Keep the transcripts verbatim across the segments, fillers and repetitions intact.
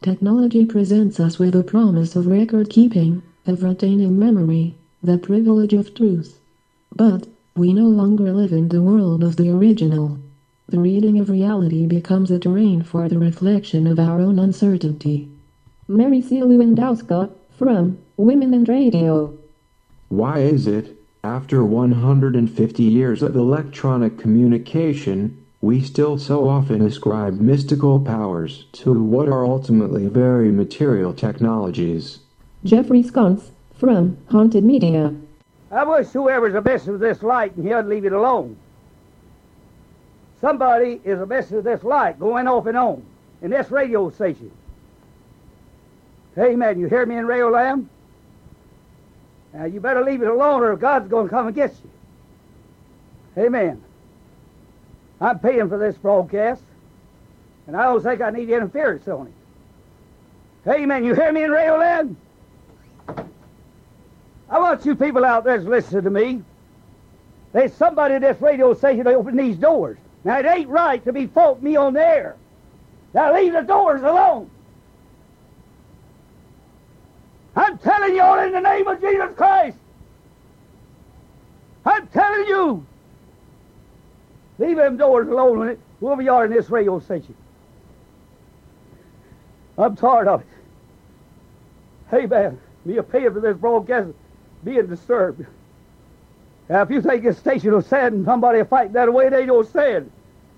Technology presents us with the promise of record-keeping, of retaining memory, the privilege of truth. But we no longer live in the world of the original. The reading of reality becomes a terrain for the reflection of our own uncertainty. Mary C. Lewandowska, from Women in Radio. Why is it, after one hundred fifty years of electronic communication, we still so often ascribe mystical powers to what are ultimately very material technologies? Jeffrey Sconce, from Haunted Media. I wish whoever's a mess with this light and he'd leave it alone. Somebody is a mess with this light going off and on in this radio station. Amen. You hear me in Radio Lamb? Now you better leave it alone or God's going to come and get you. Amen. I'm paying for this broadcast, and I don't think I need interference on it. Amen. You hear me in Radio Land? I want you people out there to listen to me. There's somebody at this radio station to open these doors. Now, it ain't right to be faulting me on the air. Now, leave the doors alone. I'm telling you all in the name of Jesus Christ. I'm telling you. Leave them doors alone with it, whoever you are in this radio station. I'm tired of it. Hey, man, me a paying for this broadcast being disturbed. Now, if you think this station will send somebody fighting that way, they don't send.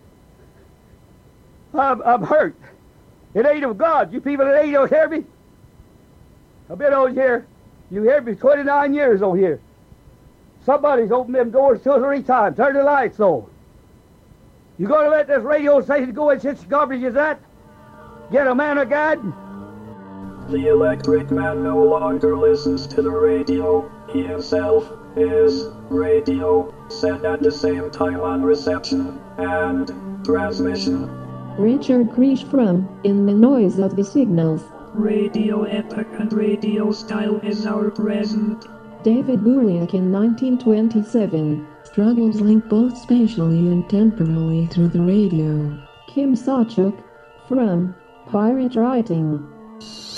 I'm, I'm hurt. It ain't of God. You people that ain't don't hear me. I've been on here. You hear me twenty-nine years on here. Somebody's opened them doors two or three times. Turn the lights on. You going to let this radio station go in such garbage as that? Get a man of God? The electric man no longer listens to the radio. He himself is radio, set at the same time on reception and transmission. Richard Krish from In the Noise of the Signals. Radio epoch and radio style is our present. David Guliak in nineteen twenty-seven. Struggles link both spatially and temporally through the radio. Kim Sawchuk, from Pirate Writing.